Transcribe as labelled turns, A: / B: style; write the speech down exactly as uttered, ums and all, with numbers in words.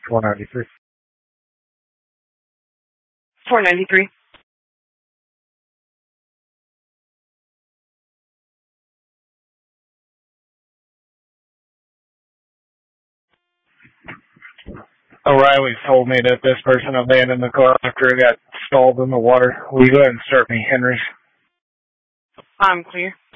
A: four ninety-three.
B: four ninety-three.
A: O'Reilly told me that this person abandoned the car after it got stalled in the water. Will you go ahead and start me, Henry?
B: I'm clear.